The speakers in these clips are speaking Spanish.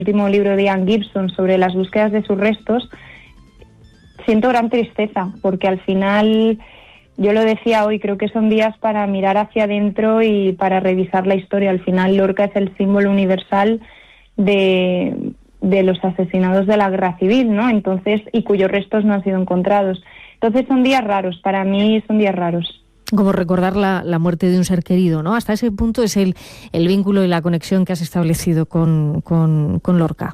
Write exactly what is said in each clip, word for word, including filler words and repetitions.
último libro de Ian Gibson sobre las búsquedas de sus restos, siento gran tristeza, porque al final, yo lo decía hoy, creo que son días para mirar hacia adentro y para revisar la historia. Al final Lorca es el símbolo universal de, de los asesinados de la guerra civil, ¿no? Entonces, y cuyos restos no han sido encontrados. Entonces son días raros, para mí son días raros. Como recordar la, la muerte de un ser querido, ¿no? Hasta ese punto es el, el vínculo y la conexión que has establecido con, con, con Lorca.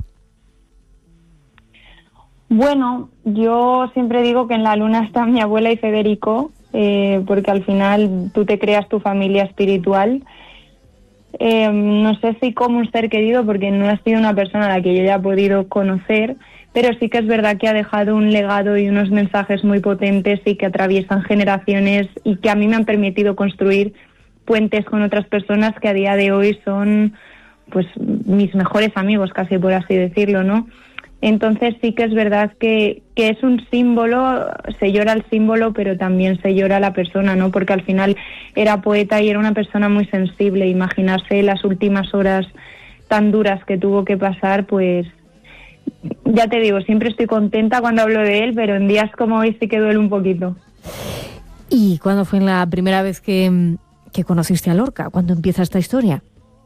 Bueno, yo siempre digo que en la luna está mi abuela y Federico, eh, porque al final tú te creas tu familia espiritual. Eh, no sé si como un ser querido, porque no ha sido una persona a la que yo haya podido conocer, pero sí que es verdad que ha dejado un legado y unos mensajes muy potentes y que atraviesan generaciones y que a mí me han permitido construir puentes con otras personas que a día de hoy son pues mis mejores amigos, casi por así decirlo, ¿no? Entonces sí que es verdad que, que es un símbolo, se llora el símbolo, pero también se llora la persona, ¿no? Porque al final era poeta y era una persona muy sensible. Imaginarse las últimas horas tan duras que tuvo que pasar, pues ya te digo, siempre estoy contenta cuando hablo de él, pero en días como hoy sí que duele un poquito. ¿Y cuándo fue la primera vez que, que conociste a Lorca? ¿Cuándo empieza esta historia?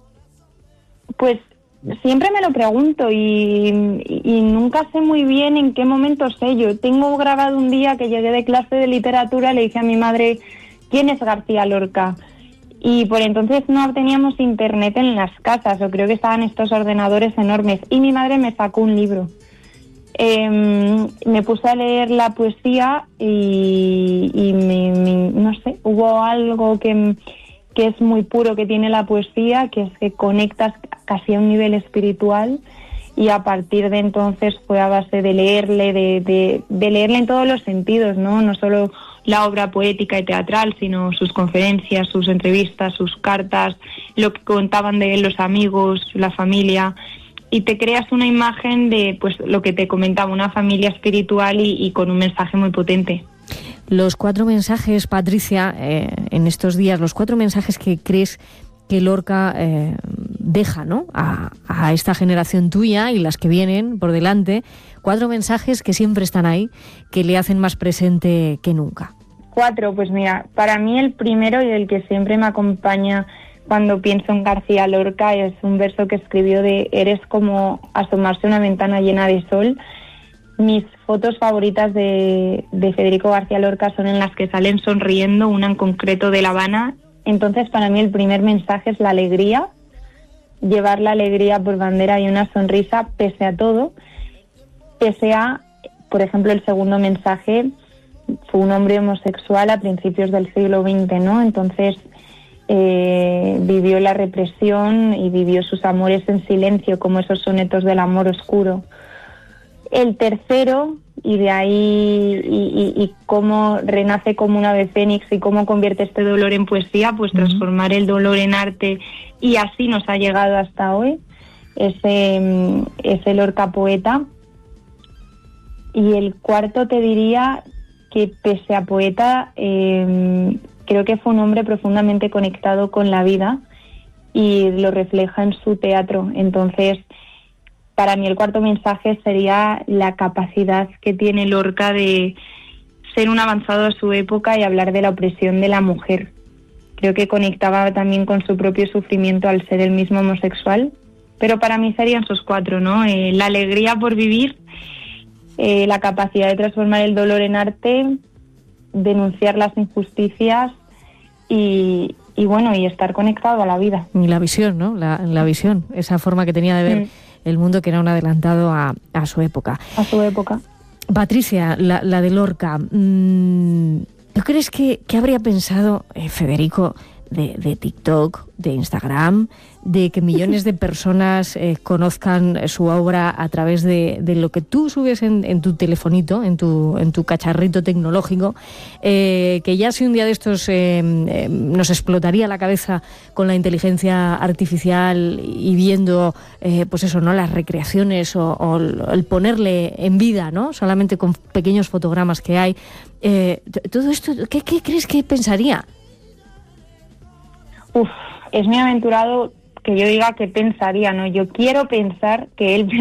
Pues siempre me lo pregunto y, y, y nunca sé muy bien en qué momento sé. Yo tengo grabado un día que llegué de clase de literatura, le dije a mi madre, ¿quién es García Lorca? Y por entonces no teníamos internet en las casas, o creo que estaban estos ordenadores enormes, y mi madre me sacó un libro. Eh, me puse a leer la poesía y, y me, me, no sé, hubo algo que, que es muy puro que tiene la poesía, que es que conectas casi a un nivel espiritual, y a partir de entonces fue a base de leerle, de, de, de leerle en todos los sentidos, ¿no? No solo la obra poética y teatral, sino sus conferencias, sus entrevistas, sus cartas, lo que contaban de él los amigos, la familia, y te creas una imagen de, pues, lo que te comentaba, una familia espiritual y, y con un mensaje muy potente. Los cuatro mensajes, Patricia, eh, en estos días, los cuatro mensajes que crees que Lorca eh, deja, ¿no?, a, a esta generación tuya y las que vienen por delante, cuatro mensajes que siempre están ahí, que le hacen más presente que nunca. Cuatro, pues mira, para mí el primero y el que siempre me acompaña cuando pienso en García Lorca es un verso que escribió de eres como asomarse a una ventana llena de sol. Mis fotos favoritas de, de Federico García Lorca son en las que salen sonriendo, una en concreto de La Habana. Entonces para mí el primer mensaje es la alegría, llevar la alegría por bandera y una sonrisa pese a todo, pese a, por ejemplo, el segundo mensaje fue un hombre homosexual a principios del siglo veinte, ¿no? Entonces eh, vivió la represión y vivió sus amores en silencio, como esos sonetos del amor oscuro. El tercero, y de ahí y, y, y cómo renace como un ave fénix y cómo convierte este dolor en poesía, pues uh-huh. transformar el dolor en arte, y así nos ha llegado hasta hoy, ese, ese Lorca poeta. Y el cuarto te diría que pese a poeta, eh, creo que fue un hombre profundamente conectado con la vida y lo refleja en su teatro. Entonces, para mí el cuarto mensaje sería la capacidad que tiene Lorca de ser un avanzado a su época y hablar de la opresión de la mujer. Creo que conectaba también con su propio sufrimiento al ser el mismo homosexual, pero para mí serían esos cuatro, ¿no? Eh, la alegría por vivir, eh, la capacidad de transformar el dolor en arte, denunciar las injusticias y, y bueno, y estar conectado a la vida. Y la visión, ¿no? La, la visión, esa forma que tenía de ver mm. el mundo, que era un adelantado a, a su época. A su época. Patricia, la, la de Lorca, mmm, ¿tú crees que, que habría pensado eh, Federico de, de TikTok, de Instagram, de que millones de personas eh, conozcan su obra a través de, de lo que tú subes en, en tu telefonito, en tu, en tu cacharrito tecnológico, eh, que ya si un día de estos eh, eh, nos explotaría la cabeza con la inteligencia artificial y viendo eh, pues eso, ¿no?, las recreaciones o, o el ponerle en vida, ¿no?, solamente con pequeños fotogramas que hay, eh, todo esto, ¿qué, qué crees que pensaría? Uf, es muy aventurado que yo diga que pensaría, ¿no? Yo quiero pensar que él